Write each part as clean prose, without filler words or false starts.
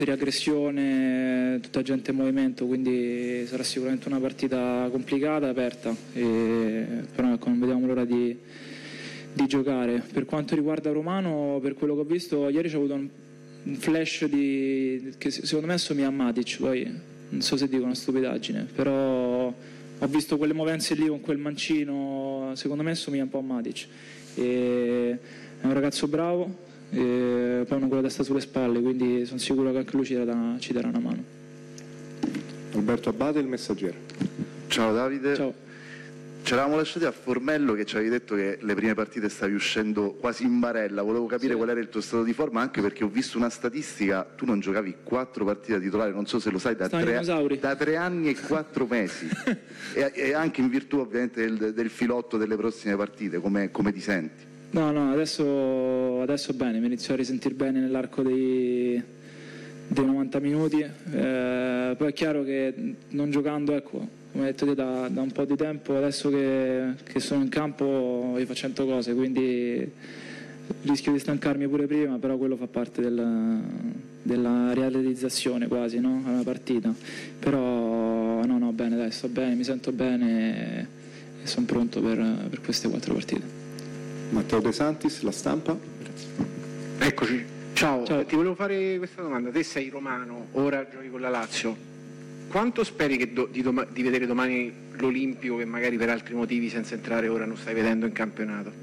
di aggressione, tutta gente in movimento, quindi sarà sicuramente una partita complicata, aperta, però ecco, non vediamo l'ora di giocare. Per quanto riguarda Romano, per quello che ho visto ieri c'è avuto un flash che secondo me assomiglia a Matic, poi non so se dico una stupidaggine, però ho visto quelle movenze lì con quel mancino, secondo me assomiglia un po' a Matic. È un ragazzo bravo, poi uno con la testa sulle spalle, quindi sono sicuro che anche lui ci darà una mano. Alberto Abbate, Il Messaggero. Ciao Davide. Ciao. Ci eravamo lasciati a Formello che ci avevi detto che le prime partite stavi uscendo quasi in barella, volevo capire qual era il tuo stato di forma, anche perché ho visto una statistica, tu non giocavi 4 partite da titolare, non so se lo sai, da 3 anni e 4 mesi e anche in virtù ovviamente del filotto delle prossime partite, come ti senti? No, adesso bene, mi inizio a risentire bene nell'arco dei 90 minuti, poi è chiaro che non giocando, ecco, come hai detto te, da un po' di tempo, adesso che sono in campo io faccio 100 cose, quindi rischio di stancarmi pure prima, però quello fa parte della realizzazione quasi, no? È una partita, però no, bene, dai, sto bene, mi sento bene e sono pronto per queste 4 partite. Matteo De Santis, La Stampa. Eccoci, ciao. Ti volevo fare questa domanda, te sei romano, ora giochi con la Lazio, quanto speri di vedere domani l'Olimpico che magari per altri motivi senza entrare ora non stai vedendo in campionato?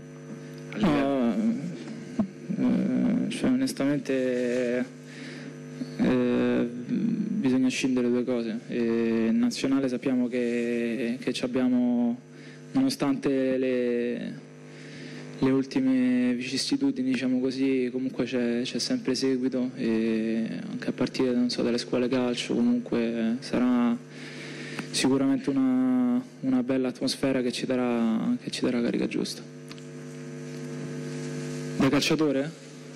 Cioè, onestamente bisogna scindere due cose. In nazionale sappiamo che ci abbiamo, nonostante le ultime vicissitudini, diciamo così, comunque c'è sempre seguito, e anche a partire dalle scuole calcio comunque sarà sicuramente una bella atmosfera che ci darà carica giusta. Da calciatore?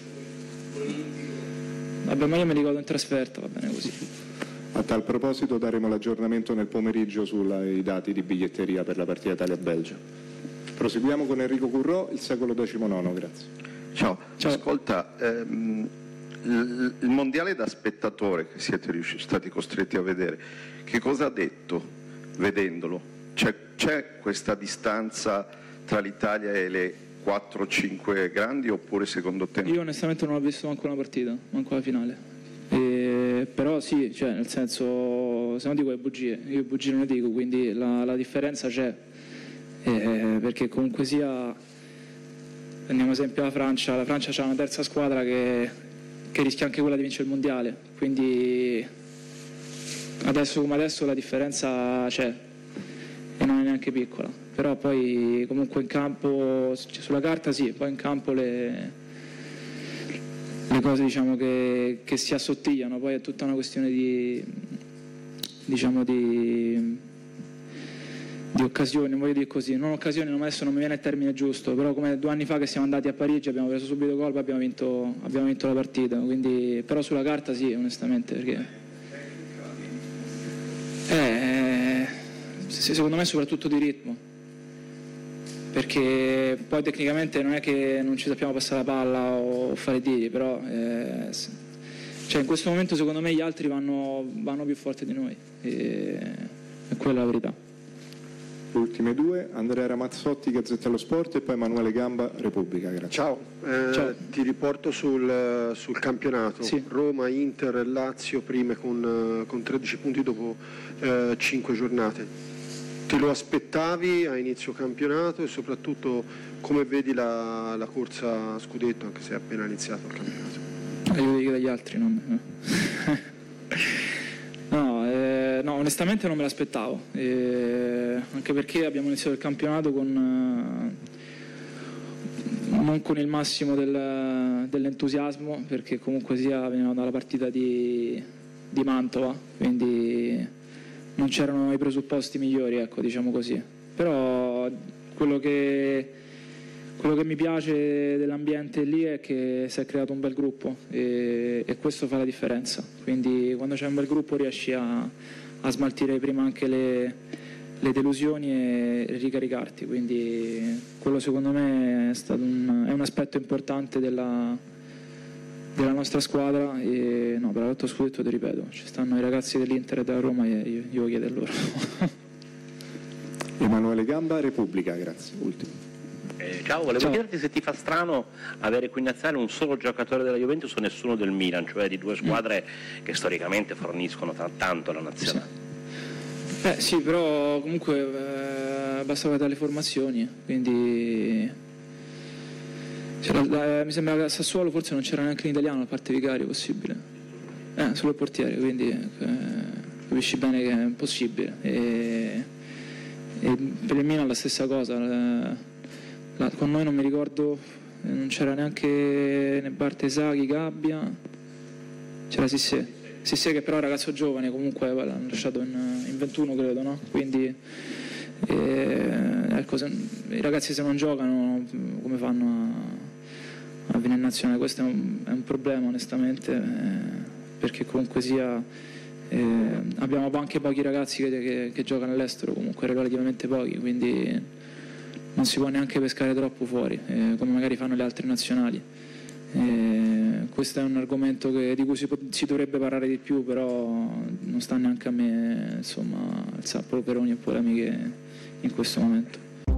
Vabbè, ma io mi ricordo in trasferta, va bene così. A tal proposito daremo l'aggiornamento nel pomeriggio sui dati di biglietteria per la partita Italia-Belgio. Proseguiamo con Enrico Currò, Il Secolo XIX, grazie. Ciao. Ascolta, il mondiale da spettatore che siete stati costretti a vedere, che cosa ha detto vedendolo? C'è questa distanza tra l'Italia e le 4-5 grandi, oppure secondo te? Io onestamente non ho visto manco una partita, manco la finale, però sì, cioè, nel senso, se no dico le bugie, io bugie non le dico, quindi la differenza c'è. Perché comunque sia, prendiamo esempio la Francia c'ha una terza squadra che rischia anche quella di vincere il mondiale, quindi adesso come adesso la differenza c'è e non è neanche piccola, però poi comunque in campo, sulla carta sì, poi in campo le cose diciamo che si assottigliano, poi è tutta una questione di occasioni, non voglio dire così, non occasioni, adesso non mi viene il termine giusto, però come 2 anni fa che siamo andati a Parigi abbiamo preso subito gol, poi abbiamo vinto la partita, quindi, però sulla carta sì, onestamente, perché secondo me soprattutto di ritmo, perché poi tecnicamente non è che non ci sappiamo passare la palla o fare tiri, però cioè in questo momento secondo me gli altri vanno più forti di noi, e quella è la verità. Le ultime 2, Andrea Ramazzotti, Gazzetta dello Sport, e poi Emanuele Gamba, Repubblica. Grazie. Ciao. Ti riporto sul campionato. Sì. Roma, Inter, Lazio prime con 13 punti dopo 5 giornate. Te lo aspettavi a inizio campionato, e soprattutto come vedi la corsa a scudetto, anche se è appena iniziato il campionato? Io dico dagli altri, non no, onestamente non me l'aspettavo, anche perché abbiamo iniziato il campionato non con il massimo dell'entusiasmo, perché comunque sia venivamo dalla partita di Mantova, quindi non c'erano i presupposti migliori, ecco, diciamo così. Però quello che mi piace dell'ambiente lì è che si è creato un bel gruppo, e questo fa la differenza, quindi quando c'è un bel gruppo riesci a smaltire prima anche le delusioni e ricaricarti, quindi quello secondo me è un aspetto importante della nostra squadra e no, per l'8 scudetto ti ripeto, ci stanno i ragazzi dell'Inter e della Roma e io chiedo a loro. Emanuele Gamba, Repubblica, grazie. Ultimo. Ciao, volevo chiederti se ti fa strano avere qui in nazionale un solo giocatore della Juventus o nessuno del Milan, cioè di due squadre che storicamente forniscono tanto la nazionale. Sì, però comunque basta guardare le formazioni, quindi mi sembra che a Sassuolo forse non c'era neanche in italiano, a parte Vicario, possibile. Solo il portiere, quindi capisci bene che è impossibile. E per il Milan la stessa cosa. Con noi non mi ricordo, non c'era neanche né Bartesaghi, Gabbia, c'era Sissé che però è un ragazzo giovane, comunque l'hanno lasciato in 21 credo, no? Quindi ecco, i ragazzi se non giocano come fanno a venire in nazionale? Questo è un problema onestamente, perché comunque sia abbiamo anche pochi ragazzi che giocano all'estero, comunque relativamente pochi, quindi non si può neanche pescare troppo fuori, come magari fanno le altre nazionali. Questo è un argomento di cui si dovrebbe parlare di più, però non sta neanche a me insomma alzare polveroni e polemiche in questo momento.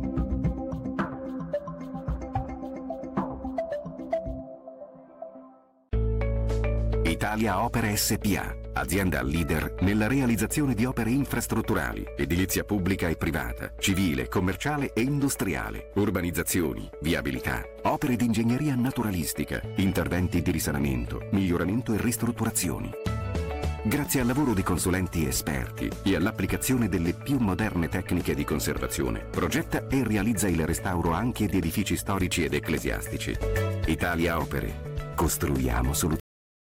Italia Opere SpA, azienda leader nella realizzazione di opere infrastrutturali, edilizia pubblica e privata, civile, commerciale e industriale, urbanizzazioni, viabilità, opere di ingegneria naturalistica, interventi di risanamento, miglioramento e ristrutturazioni. Grazie al lavoro di consulenti esperti e all'applicazione delle più moderne tecniche di conservazione, progetta e realizza il restauro anche di edifici storici ed ecclesiastici. Italia Opere. Costruiamo soluzioni.